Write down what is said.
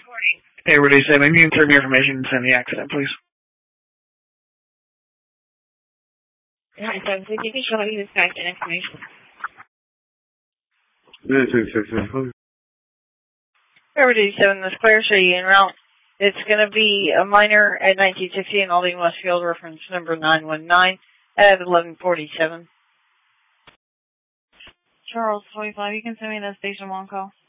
Hey, what do you say? Maybe you can turn your information and send the accident, please. Hi, so if you can show me this accident information. Over 87, the Claire City en route. It's going to be a minor at 1960 and Aldine Westfield, reference number 919 at 1147. Charles 25, you can send me that station 1 call.